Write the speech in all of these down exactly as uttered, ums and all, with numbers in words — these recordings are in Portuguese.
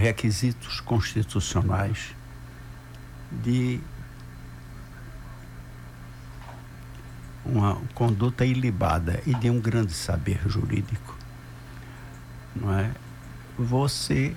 requisitos constitucionais de uma conduta ilibada e de um grande saber jurídico, não é? Você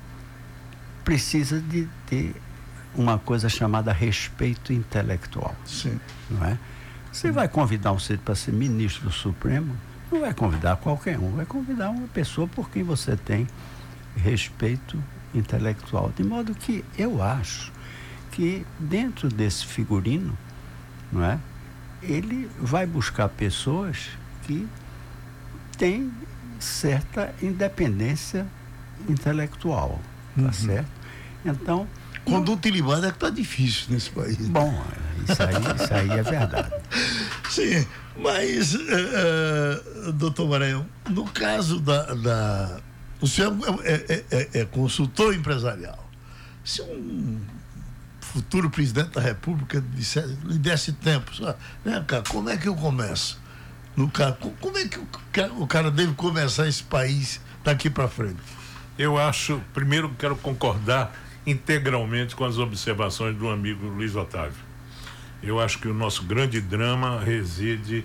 precisa de ter uma coisa chamada respeito intelectual. Sim. Não é? Você vai convidar um sujeito para ser ministro do Supremo, não vai convidar qualquer um, vai convidar uma pessoa por quem você tem respeito intelectual. De modo que eu acho que dentro desse figurino, não é? Ele vai buscar pessoas que têm certa independência intelectual, tá uhum. certo? Então... Conduta ilibada é que está difícil nesse país. Bom, isso aí, isso aí é verdade. Sim, mas, uh, doutor Maranhão, no caso da... da o senhor é, é, é consultor empresarial. Se um futuro presidente da República dissesse, lhe desse tempo, sabe? Vem cá, como é que eu começo? No cara, como é que o, o cara deve começar esse país daqui para frente? Eu acho, primeiro quero concordar integralmente com as observações do amigo Luiz Otávio. Eu acho que o nosso grande drama reside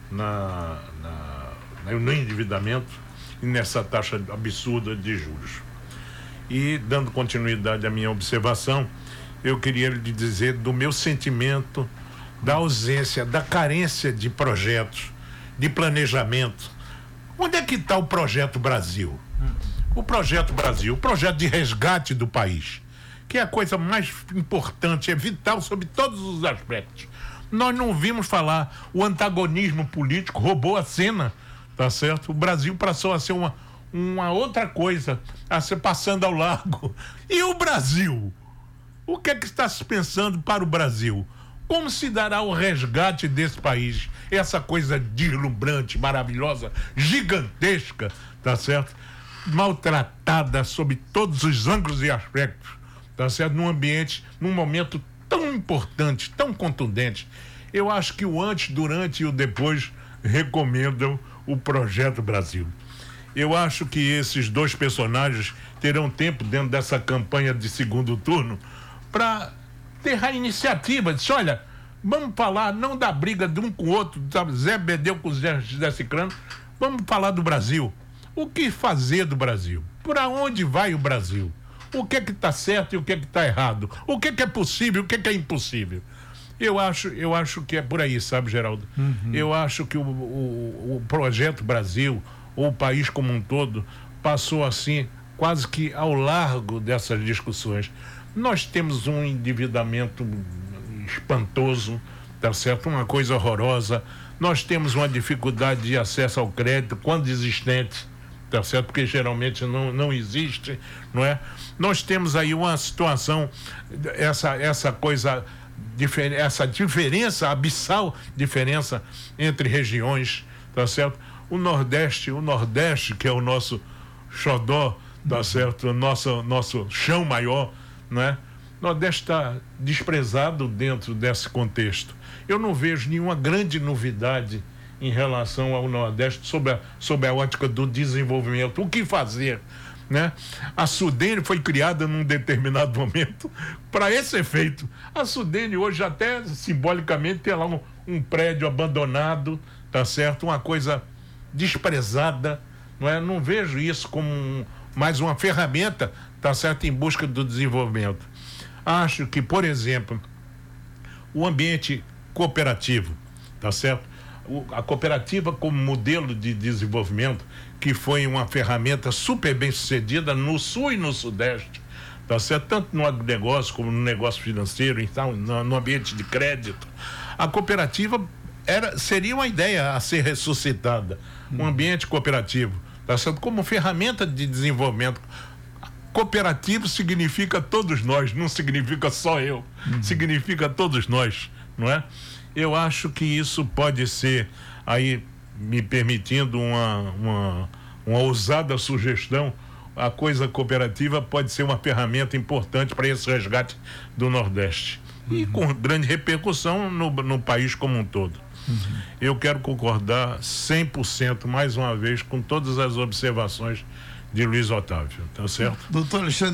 na, na, no endividamento e nessa taxa absurda de juros. E, dando continuidade à minha observação, eu queria lhe dizer do meu sentimento da ausência, da carência de projetos, de planejamento. Onde é que está o Projeto Brasil? O Projeto Brasil, o projeto de resgate do país, que é a coisa mais importante, é vital sobre todos os aspectos. Nós não vimos falar, o antagonismo político roubou a cena, tá certo? O Brasil passou a ser uma, uma outra coisa, a ser passando ao largo. E o Brasil? O que é que está se pensando para o Brasil? Como se dará o resgate desse país? Essa coisa deslumbrante, maravilhosa, gigantesca, tá certo? Maltratada sob todos os ângulos e aspectos, tá certo? Num ambiente, num momento tão importante, tão contundente. Eu acho que o antes, durante e o depois recomendam o Projeto Brasil. Eu acho que esses dois personagens terão tempo dentro dessa campanha de segundo turno para ter a iniciativa, disse, olha, vamos falar não da briga de um com o outro, sabe? Zé Bedeu com Zé, Zé Cicrano, vamos falar do Brasil. O que fazer do Brasil? Para onde vai o Brasil? O que é que está certo e o que é que está errado? O que é que é possível e o que é que é impossível? Eu acho, eu acho que é por aí, sabe, Geraldo? Uhum. Eu acho que o, o, o Projeto Brasil, ou o país como um todo, passou assim, quase que ao largo dessas discussões. Nós temos um endividamento espantoso, tá certo? Uma coisa horrorosa. Nós temos uma dificuldade de acesso ao crédito, quando existente, tá certo? Porque geralmente não, não existe, não é? Nós temos aí uma situação, essa, essa coisa, difer, essa diferença, abissal diferença entre regiões, tá certo? O Nordeste, o Nordeste, que é o nosso xodó, tá certo? O nosso, nosso chão maior, não é? O Nordeste está desprezado dentro desse contexto. Eu não vejo nenhuma grande novidade em relação ao Nordeste sob a, sob a ótica do desenvolvimento. O que fazer, né? A Sudene foi criada num determinado momento para esse efeito. A Sudene hoje até simbolicamente tem lá um, um prédio abandonado, tá certo? Uma coisa desprezada, não é? Não vejo isso como um, mais uma ferramenta, tá certo, em busca do desenvolvimento. Acho que, por exemplo, o ambiente cooperativo, tá certo? O, a cooperativa como modelo de desenvolvimento, que foi uma ferramenta super bem sucedida no Sul e no Sudeste, tá certo? Tanto no agronegócio como no negócio financeiro, então, no, no ambiente de crédito. A cooperativa era, seria uma ideia a ser ressuscitada, hum. um ambiente cooperativo, tá certo? Como ferramenta de desenvolvimento. Cooperativo significa todos nós, não significa só eu, uhum. significa todos nós, não é? Eu acho que isso pode ser, aí me permitindo uma, uma, uma ousada sugestão, a coisa cooperativa pode ser uma ferramenta importante para esse resgate do Nordeste. Uhum. E com grande repercussão no, no país como um todo. Uhum. Eu quero concordar cem por cento mais uma vez com todas as observações de Luiz Otávio, tá certo? Doutor Alexandre